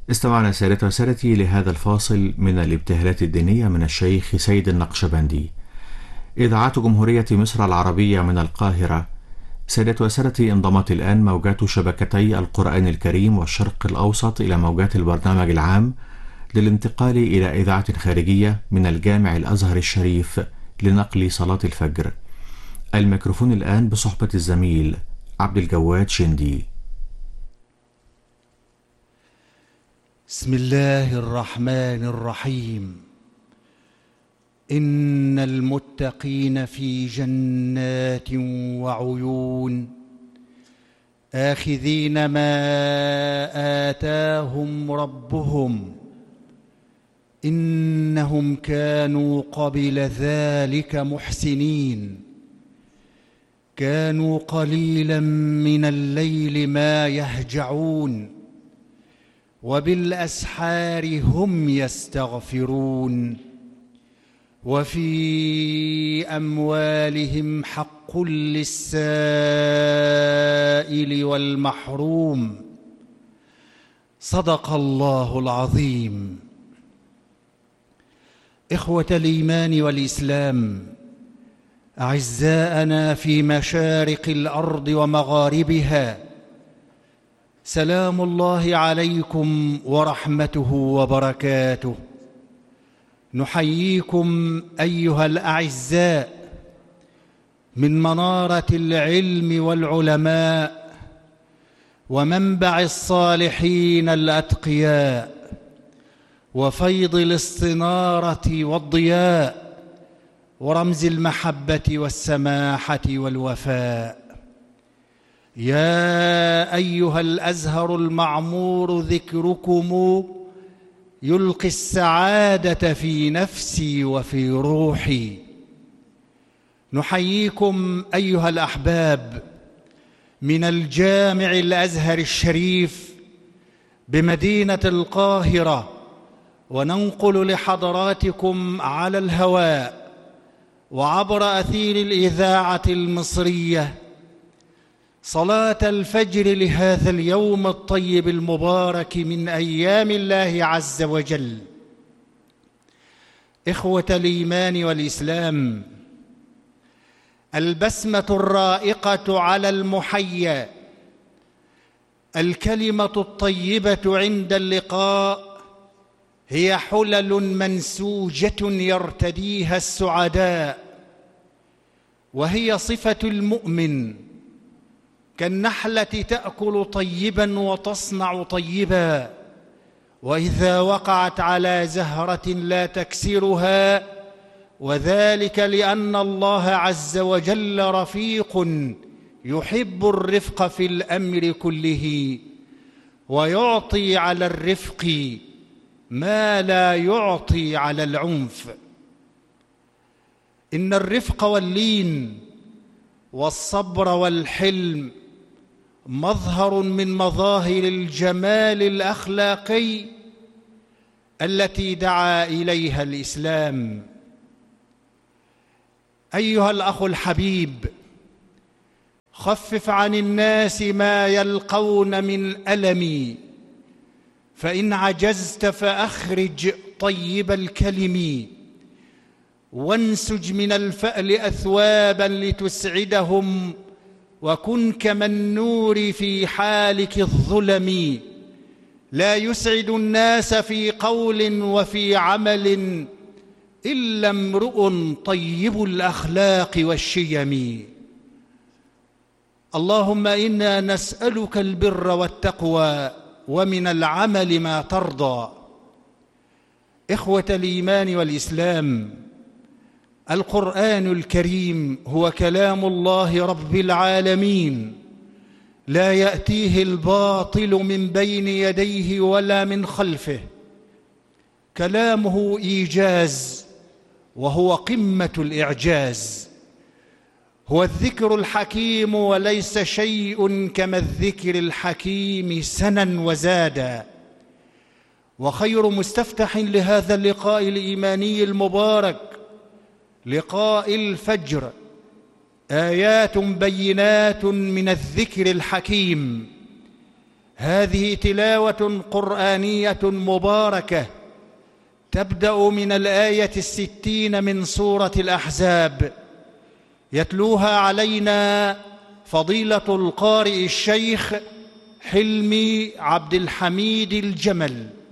استمعنا سادتي وسادتي لهذا الفاصل من الابتهالات الدينية من الشيخ سيد النقشبندي. إذاعة جمهورية مصر العربية من القاهرة. سادتي وسادتي، انضمت الآن موجات شبكتي القرآن الكريم والشرق الأوسط إلى موجات البرنامج العام للانتقال إلى إذاعة خارجية من الجامع الأزهر الشريف لنقل صلاة الفجر. الميكروفون الآن بصحبة الزميل عبد الجواد شندي. بسم الله الرحمن الرحيم. إن المتقين في جنات وعيون آخذين ما آتاهم ربهم إنهم كانوا قبل ذلك محسنين. كانوا قليلا من الليل ما يهجعون وبالأسحار هم يستغفرون وفي أموالهم حق للسائل والمحروم. صدق الله العظيم. إخوة الإيمان والإسلام، أعزاءنا في مشارق الأرض ومغاربها، سلام الله عليكم ورحمته وبركاته. نحييكم أيها الأعزاء من منارة العلم والعلماء ومنبع الصالحين الأتقياء وفيض الاستنارة والضياء ورمز المحبة والسماحة والوفاء. يا أيها الأزهر المعمور، ذكركم يلقي السعادة في نفسي وفي روحي. نحييكم أيها الأحباب من الجامع الأزهر الشريف بمدينة القاهرة، وننقل لحضراتكم على الهواء وعبر أثير الإذاعة المصرية صلاة الفجر لهذا اليوم الطيب المبارك من أيام الله عز وجل. إخوة الإيمان والإسلام، البسمة الرائقة على المحيا، الكلمة الطيبة عند اللقاء، هي حلل منسوجة يرتديها السعداء، وهي صفة المؤمن. كالنحلة تأكل طيبا وتصنع طيبا، وإذا وقعت على زهرة لا تكسرها، وذلك لأن الله عز وجل رفيق يحب الرفق في الأمر كله، ويعطي على الرفق ما لا يعطي على العنف. إن الرفق واللين والصبر والحلم مظهر من مظاهر الجمال الأخلاقي التي دعا إليها الإسلام. أيها الأخ الحبيب، خفف عن الناس ما يلقون من ألم، فإن عجزت فأخرج طيب الكلم، وانسج من الفأل أثوابا لتسعدهم، وكن كالنور في حالك الظلم. لا يسعد الناس في قول وفي عمل إلا امرؤ طيب الأخلاق والشيم. اللهم إنا نسألك البر والتقوى ومن العمل ما ترضى. إخوة الإيمان والإسلام، القرآن الكريم هو كلام الله رب العالمين، لا يأتيه الباطل من بين يديه ولا من خلفه. كلامه إيجاز، وهو قمة الإعجاز. هو الذكر الحكيم، وليس شيء كما الذكر الحكيم سنا وزادا. وخير مستفتح لهذا اللقاء الإيماني المبارك لقاء الفجر آيات بينات من الذكر الحكيم، هذه تلاوة قرآنية مباركة تبدأ من الآية 60 من سورة الأحزاب، يتلوها علينا فضيلة القارئ الشيخ حلمي عبد الحميد الجمل.